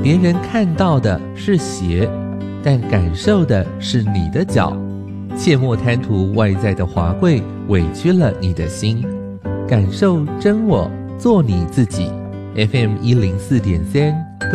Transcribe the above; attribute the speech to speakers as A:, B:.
A: 别人看到的是鞋，但感受的是你的脚。切莫贪图外在的华贵，委屈了你的心。感受真我，做你自己。FM104.3